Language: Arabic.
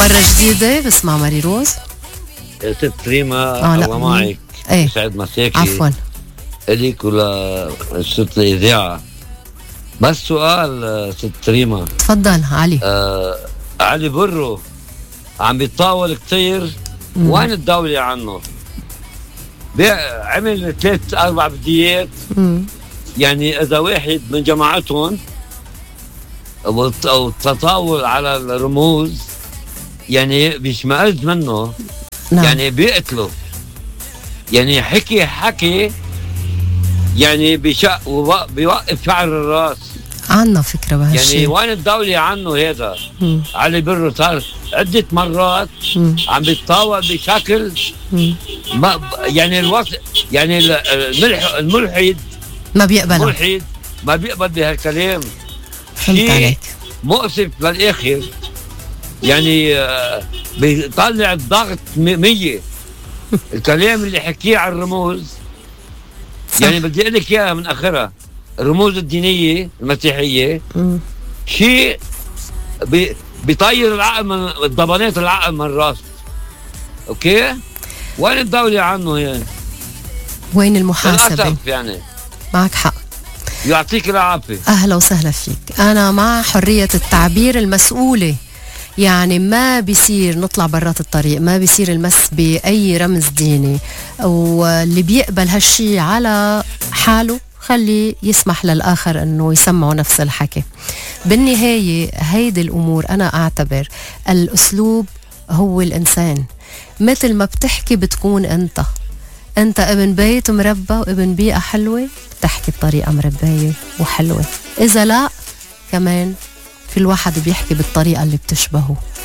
مرة جديدة بسمع ماري روز. ست ريما الله معك. ايه سعد مساكي. عفوا إليك ولا ست الإذاعة. بس سؤال ست ريما. تفضل علي. علي برو عم بيتطاول كتير. وين الدولة عنه؟ عمل 3-4 بديات. يعني إذا واحد من جماعتهم أو التطاول على الرموز يعني بيشمئز منه. نعم. يعني بيقتله. يعني حكي يعني بيوقف شعر الراس. عنا فكرة بهالشيء. يعني وين الدولة عنه هذا؟ علي برو صار عدة مرات عم بيتطاول بشكل يعني يعني الملحد ما بيقبل. الملحد ما بيقبل بهالكلام. فهمت عليك. مؤسف للآخر. يعني بيطلع الضغط 100. الكلام اللي حكيه على الرموز يعني بدي اقول لك اياها من اخرها. الرموز الدينيه المسيحيه شيء بيطير العقل من ضبانات العقل من الراس. اوكي؟ وين الدوله عنه يعني؟ وين المحاسبه؟ للاسف يعني معك حق. يعطيك العافيه. اهلا وسهلا فيك. انا مع حريه التعبير المسؤوله. يعني ما بيصير نطلع برات الطريق، ما بيصير المس بأي رمز ديني، واللي بيقبل هالشي على حاله خلي يسمح للآخر أنه يسمعه نفس الحكي. بالنهاية هيدي الأمور أنا أعتبر الأسلوب هو الإنسان. مثل ما بتحكي بتكون أنت ابن بيت مربى وابن بيئة حلوة بتحكي بطريقة مربية وحلوة. إذا لا كمان في الواحد بيحكي بالطريقة اللي بتشبهه.